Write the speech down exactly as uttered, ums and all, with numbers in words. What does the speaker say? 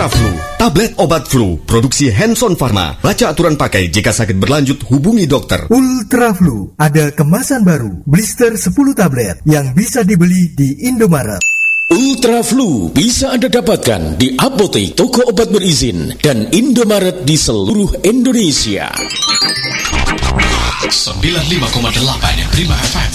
Ultra Flu, tablet obat flu, produksi Hanson Pharma. Baca aturan pakai, jika sakit berlanjut hubungi dokter. Ultra Flu, ada kemasan baru, blister sepuluh tablet yang bisa dibeli di Indomaret. Ultra Flu bisa Anda dapatkan di apotek, toko obat berizin, dan Indomaret di seluruh Indonesia. sembilan puluh lima koma delapan Prima F M.